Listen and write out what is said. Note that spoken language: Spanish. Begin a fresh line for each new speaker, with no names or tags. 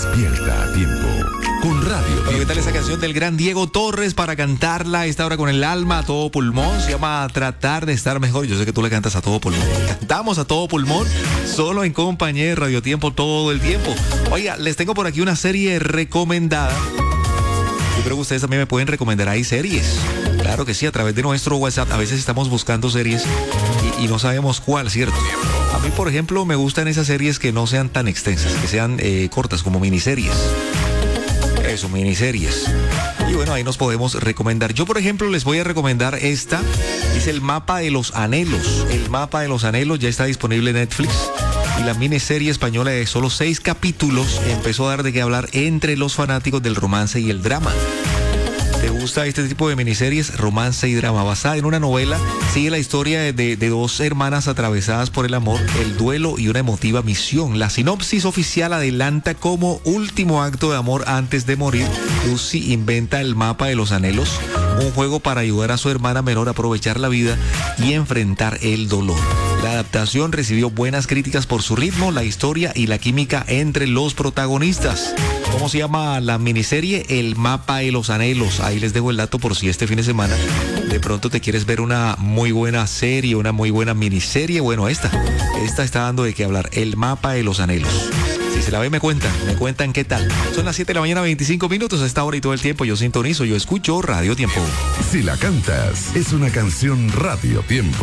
Despierta a tiempo con Radio Tiempo.
¿Qué tal esa canción del gran Diego Torres para cantarla a esta hora con el alma a todo pulmón? Se llama Tratar de Estar Mejor. Yo sé que tú le cantas a todo pulmón. Cantamos a todo pulmón, solo en compañía de Radio Tiempo todo el tiempo. Oiga, les tengo por aquí una serie recomendada. Yo creo que ustedes también me pueden recomendar ahí series. Claro que sí, a través de nuestro WhatsApp. A veces estamos buscando series y no sabemos cuál, ¿cierto? A mí, por ejemplo, me gustan esas series que no sean tan extensas, que sean cortas, como miniseries. Eso, miniseries. Y bueno, ahí nos podemos recomendar. Yo, por ejemplo, les voy a recomendar esta. Es El Mapa de los Anhelos. El Mapa de los Anhelos ya está disponible en Netflix. Y la miniserie española de solo 6 capítulos empezó a dar de qué hablar entre los fanáticos del romance y el drama. ¿Te gusta este tipo de miniseries? Romance y drama. Basada en una novela, sigue la historia de dos hermanas atravesadas por el amor, el duelo y una emotiva misión. La sinopsis oficial adelanta como último acto de amor antes de morir, Lucy inventa el mapa de los anhelos, un juego para ayudar a su hermana menor a aprovechar la vida y enfrentar el dolor. La adaptación recibió buenas críticas por su ritmo, la historia y la química entre los protagonistas. ¿Cómo se llama la miniserie? El Mapa de los Anhelos. Ahí les dejo el dato por si este fin de semana de pronto te quieres ver una muy buena serie, una muy buena miniserie. Bueno, esta está dando de qué hablar. El Mapa de los Anhelos. Si se la ve, me cuentan qué tal. Son las 7 de la mañana, 25 minutos a esta hora y todo el tiempo. Yo sintonizo, yo escucho Radio Tiempo.
Si la cantas, es una canción Radio Tiempo.